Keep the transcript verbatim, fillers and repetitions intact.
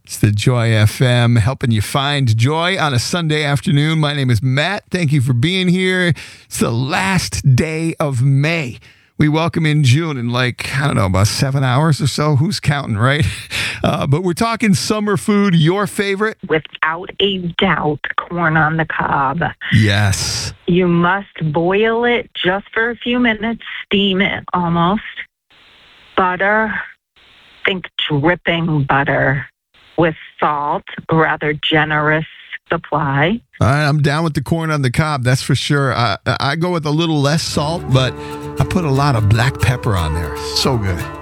It's the Joy F M, helping you find joy on a Sunday afternoon. My name is Matt. Thank you for being here. It's the last day of May. We welcome in June in like, I don't know, about seven hours or so. Who's counting, right? Uh, but we're talking summer food, your favorite? Without a doubt, corn on the cob. Yes. You must boil it just for a few minutes, steam it almost. Butter, think dripping butter with salt, a rather generous supply. All right, I'm down with the corn on the cob, that's for sure. I, I go with a little less salt, but I put a lot of black pepper on there. So good.